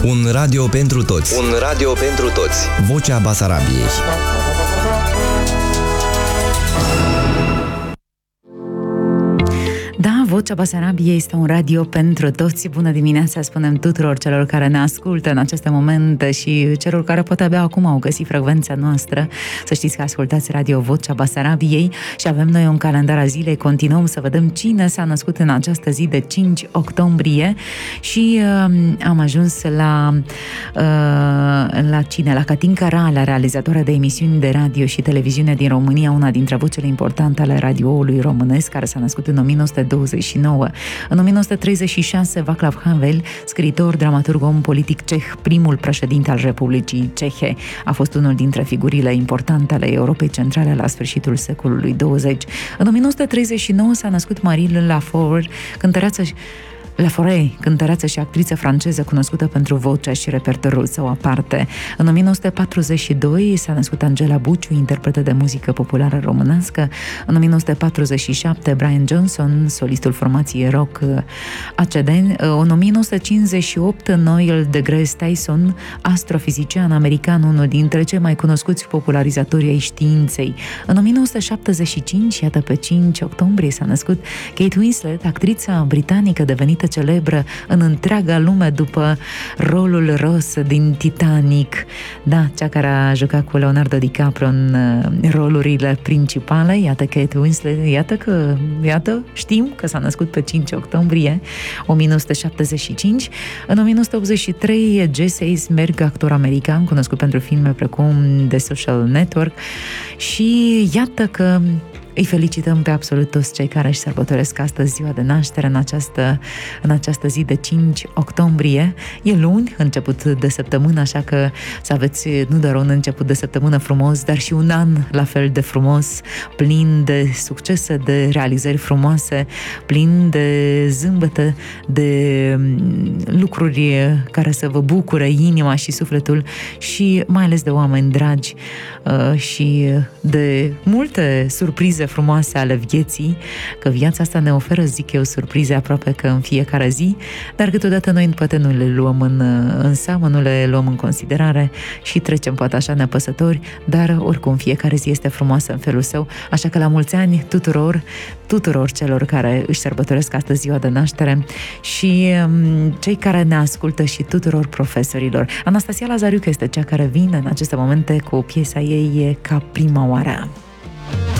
Un radio pentru toți. Un radio pentru toți. Vocea Basarabiei. Da, Vocea Basarabiei este un radio pentru toți. Bună dimineața, spunem tuturor celor care ne ascultă în aceste momente și celor care poate abia acum au găsit frecvența noastră. Să știți că ascultați radio Vocea Basarabiei și avem noi un calendar a zilei. Continuăm să vedem cine s-a născut în această zi de 5 octombrie și am ajuns la cine? La Catinca Rala, realizatoare de emisiuni de radio și televiziune din România, una dintre vocile importante ale radioului românesc, care s-a născut în 1929. În 1936, Václav Havel, scriitor, dramaturg, om politic ceh, primul președinte al Republicii Cehe, a fost unul dintre figurile importante ale Europei Centrale la sfârșitul secolului 20. În 1939 s-a născut Marie Laforêt, cântăreață și actriță franceză cunoscută pentru vocea și repertoriul său aparte. În 1942 s-a născut Angela Buciu, interpretă de muzică populară românească. În 1947 Brian Johnson, solistul formației rock ACDC. În 1958 Neil deGrasse Tyson, astrofizician american, unul dintre cei mai cunoscuți popularizatori ai științei. În 1975, iată pe 5 octombrie, s-a născut Kate Winslet, actrița britanică devenită celebră în întreaga lume după rolul Rose din Titanic. Da, cea care a jucat cu Leonardo DiCaprio în rolurile principale. Iată Kate Winslet, iată, știm că s-a născut pe 5 octombrie 1975. În 1983, Jesse Eisenberg, actor american, cunoscut pentru filme precum The Social Network, și iată că îi felicităm pe absolut toți cei care își sărbătoresc astăzi ziua de naștere, în această zi de 5 octombrie. E luni, început de săptămână, așa că să aveți nu doar un început de săptămână frumos, dar și un an la fel de frumos, plin de succese, de realizări frumoase, plin de zâmbete, de lucruri care să vă bucure inima și sufletul și mai ales de oameni dragi și de multe surprize frumoase ale vieții, că viața asta ne oferă, zic eu, surprize aproape că în fiecare zi, dar câteodată noi poate nu le luăm în seamă, nu le luăm în considerare și trecem poate așa nepăsători, dar oricum fiecare zi este frumoasă în felul său, așa că la mulți ani tuturor celor care își sărbătoresc astăzi ziua de naștere și cei care ne ascultă și tuturor profesorilor. Anastasia Lazariuc este cea care vine în aceste momente cu piesa ei Ca prima oară.